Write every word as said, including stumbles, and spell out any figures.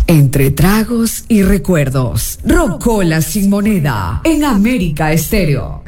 Entre tragos y recuerdos, Rocola sin moneda en América Estéreo.